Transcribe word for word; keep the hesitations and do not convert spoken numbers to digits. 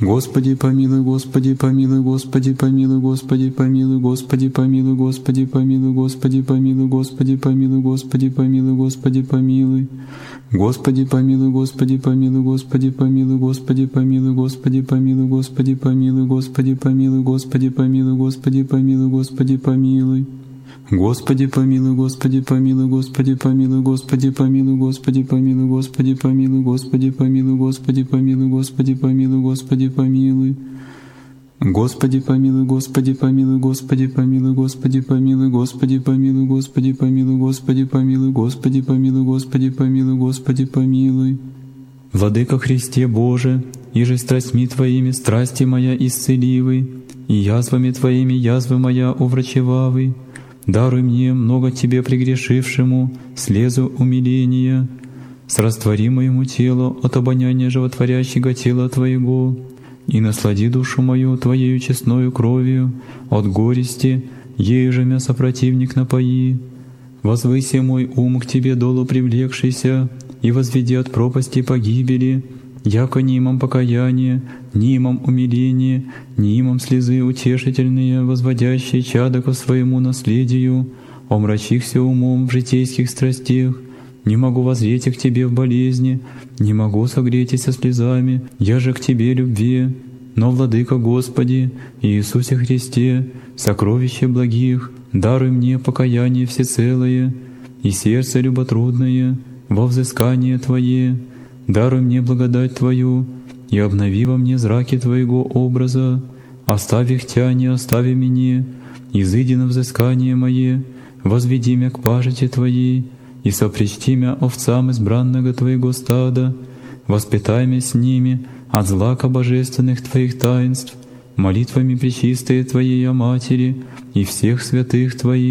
Господи помилуй, Господи помилуй, Господи помилуй, Господи помилуй, Господи помилуй, Господи помилуй, Господи помилуй, Господи помилуй, Господи помилуй, Господи помилуй. Господи помилуй, Господи помилуй, Господи помилуй, Господи помилуй, Господи помилуй, Господи помилуй, Господи помилуй, Господи помилуй, Господи помилуй, Господи помилуй. Господи помилуй, Господи помилуй, Господи помилуй, Господи помилуй, Господи помилуй, Господи помилуй, Господи помилуй, Господи помилуй, Господи помилуй, Господи помилуй. Господи помилуй, Господи помилуй, Господи помилуй, Господи помилуй, Господи помилуй, Господи помилуй, Господи помилуй, Господи помилуй, Господи помилуй, Господи помилуй. Владыка Христе Боже, иже страстьми Твоими страсти моя исцеливы, и язвами Твоими язвы моя уврачевавы. Даруй мне, много Тебе прегрешившему, слезу умиления, сраствори моему телу от обоняния животворящего тела Твоего, и наслади душу мою Твоею честною кровью, от горести, ею же мя сопротивник напои. Возвыси мой ум к Тебе долу привлекшийся, и возведи от пропасти погибели, яко ни имам покаяния, ни имам умиления, ни имам слезы утешительные, возводящие чадо ко своему наследию, омрачихся умом в житейских страстях, не могу воззреть к Тебе в болезни, не могу согреть со слезами, я же к Тебе любви. Но, Владыка Господи, Иисусе Христе, сокровище благих, даруй мне покаяние всецелое и сердце люботрудное во взыскание Твое. Даруй мне благодать Твою, и обнови во мне зраки Твоего образа, оставь их Тя, не остави меня, изыди на взыскание мое, возведи мя к пажити Твоей, и сопричти мя овцам избранного Твоего стада, воспитай мя с ними от злака божественных Твоих таинств, молитвами пречистые Твоей Матери и всех святых Твоих.